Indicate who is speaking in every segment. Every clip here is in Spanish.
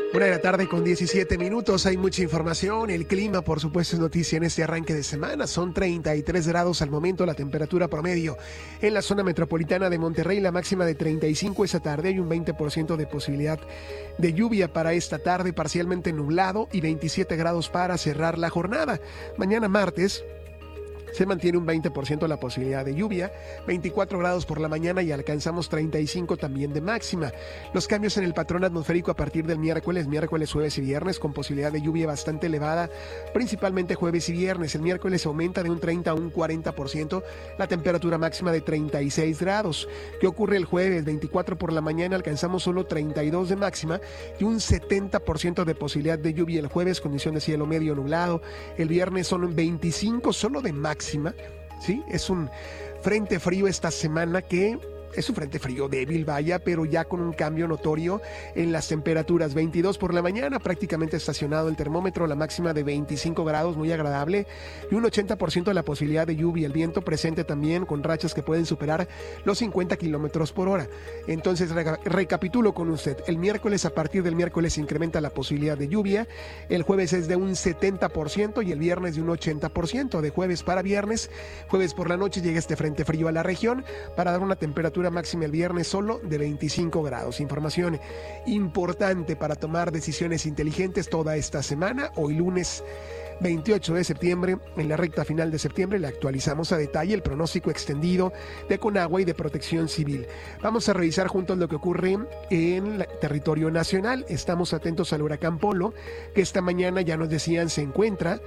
Speaker 1: 1:17 Hay mucha información. El clima, por supuesto, es noticia en este arranque de semana. Son 33 grados al momento la temperatura promedio. En la zona metropolitana de Monterrey, la máxima de 35 esta tarde. Hay un 20% de posibilidad de lluvia para esta tarde, parcialmente nublado, y 27 grados para cerrar la jornada. Mañana martes se mantiene un 20% la posibilidad de lluvia, 24 grados por la mañana y alcanzamos 35 también de máxima. Los cambios en el patrón atmosférico a partir del miércoles, jueves y viernes, con posibilidad de lluvia bastante elevada, principalmente jueves y viernes. El miércoles aumenta de un 30 a un 40% la temperatura máxima de 36 grados. ¿Qué ocurre el jueves? 24 por la mañana, alcanzamos solo 32 de máxima y un 70% de posibilidad de lluvia el jueves, condición de cielo medio nublado. El viernes son 25 solo de máxima. ¿Sí? Es un frente frío esta semana que es un frente frío débil, vaya, pero ya con un cambio notorio en las temperaturas. 22 por la mañana, prácticamente estacionado el termómetro, la máxima de 25 grados, muy agradable, y un 80% de la posibilidad de lluvia. El viento presente también con rachas que pueden superar los 50 kilómetros por hora. Entonces, recapitulo con usted. El miércoles, a partir del miércoles, se incrementa la posibilidad de lluvia. El jueves es de un 70% y el viernes de un 80%. De jueves para viernes, jueves por la noche llega este frente frío a la región para dar una temperatura máxima el viernes solo de 25 grados. Información importante para tomar decisiones inteligentes toda esta semana. Hoy lunes 28 de septiembre, en la recta final de septiembre, le actualizamos a detalle el pronóstico extendido de Conagua y de Protección Civil. Vamos a revisar juntos lo que ocurre en el territorio nacional. Estamos atentos al huracán Polo, que esta mañana, ya nos decían, se encuentra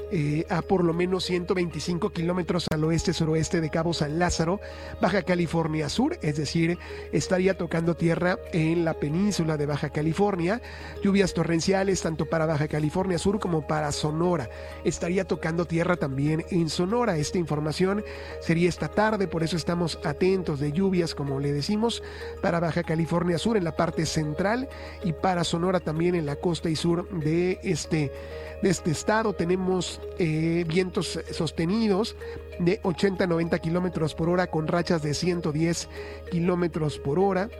Speaker 1: a por lo menos 125 kilómetros al oeste-suroeste de Cabo San Lázaro, Baja California Sur, es decir, estaría tocando tierra en la península de Baja California. Lluvias torrenciales tanto para Baja California Sur como para Sonora. Estaría tocando tierra también en Sonora. Esta información sería esta tarde, por eso estamos atentos de lluvias, como le decimos, para Baja California Sur en la parte central y para Sonora también en la costa y sur de este estado. Tenemos vientos sostenidos de 80 a 90 kilómetros por hora con rachas de 110 kilómetros por hora.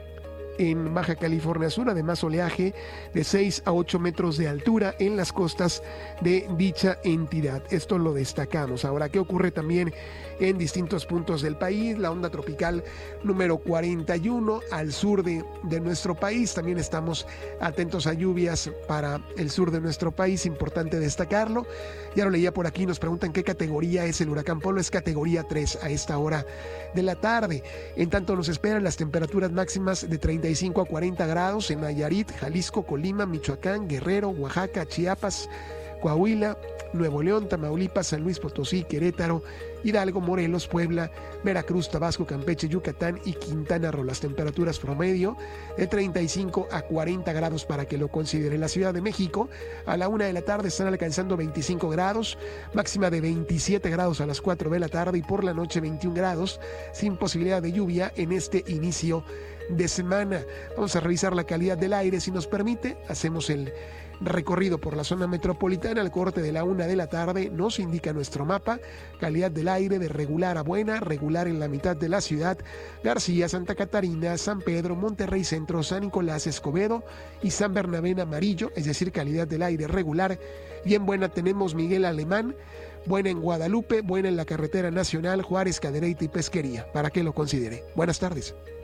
Speaker 1: En Baja California Sur, además oleaje de 6 a 8 metros de altura en las costas de dicha entidad. Esto lo destacamos. Ahora, ¿qué ocurre también en distintos puntos del país? La onda tropical número 41 al sur de nuestro país. También estamos atentos a lluvias para el sur de nuestro país, importante destacarlo. Ya lo leía por aquí, nos preguntan qué categoría es el huracán Polo. Es categoría 3 a esta hora de la tarde. En tanto, nos esperan las temperaturas máximas de 35 a 40 grados en Nayarit, Jalisco, Colima, Michoacán, Guerrero, Oaxaca, Chiapas, Coahuila, Nuevo León, Tamaulipas, San Luis Potosí, Querétaro, Hidalgo, Morelos, Puebla, Veracruz, Tabasco, Campeche, Yucatán y Quintana Roo. Las temperaturas promedio de 35 a 40 grados para que lo considere. En la Ciudad de México, a la 1 de la tarde están alcanzando 25 grados, máxima de 27 grados a las 4 de la tarde y por la noche 21 grados, sin posibilidad de lluvia en este inicio de semana. Vamos a revisar la calidad del aire, si nos permite. Hacemos el recorrido por la zona metropolitana. Al corte de la 1 de la tarde nos indica nuestro mapa calidad del aire de regular a buena, regular en la mitad de la ciudad: García, Santa Catarina, San Pedro, Monterrey Centro, San Nicolás, Escobedo y San Bernabé en amarillo, es decir, calidad del aire regular. Y en buena tenemos Miguel Alemán, buena en Guadalupe, buena en la carretera nacional Juárez, Cadereyta y Pesquería, para que lo considere. Buenas tardes.